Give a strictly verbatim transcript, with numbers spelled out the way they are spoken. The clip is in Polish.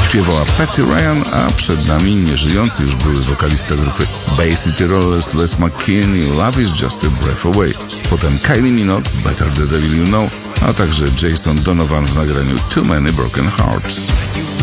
Śpiewała Patty Ryan, a przed nami nieżyjący już były wokalista grupy Bay City Rollers Les McKean i Love is Just a Breath Away. Potem Kylie Minogue, Better the Devil You Know, a także Jason Donovan w nagraniu Too Many Broken Hearts.